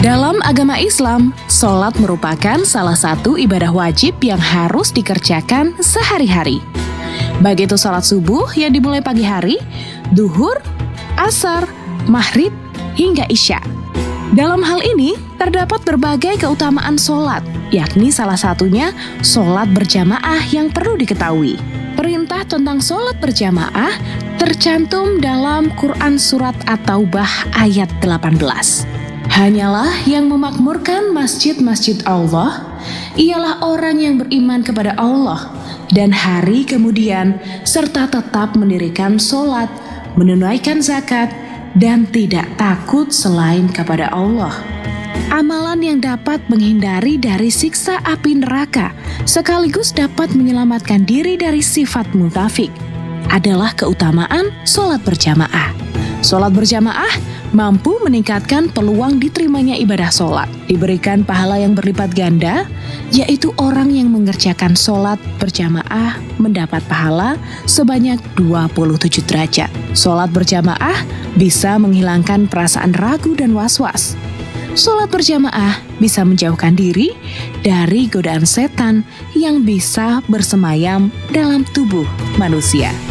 Dalam agama Islam, sholat merupakan salah satu ibadah wajib yang harus dikerjakan sehari-hari. Baik itu sholat subuh yang dimulai pagi hari, duhur, asar, maghrib, hingga isya. Dalam hal ini, terdapat berbagai keutamaan sholat, yakni salah satunya sholat berjamaah yang perlu diketahui. Perintah tentang sholat berjamaah tercantum dalam Quran Surat At-Taubah ayat 18. Hanyalah yang memakmurkan masjid-masjid Allah, ialah orang yang beriman kepada Allah dan hari kemudian, serta tetap mendirikan sholat, menunaikan zakat, dan tidak takut selain kepada Allah. Amalan yang dapat menghindari dari siksa api neraka, sekaligus dapat menyelamatkan diri dari sifat munafik, adalah keutamaan sholat berjamaah. Sholat berjamaah mampu meningkatkan peluang diterimanya ibadah sholat, diberikan pahala yang berlipat ganda, yaitu orang yang mengerjakan sholat berjamaah mendapat pahala sebanyak 27 derajat. Sholat berjamaah bisa menghilangkan perasaan ragu dan was-was. Sholat berjamaah bisa menjauhkan diri dari godaan setan yang bisa bersemayam dalam tubuh manusia.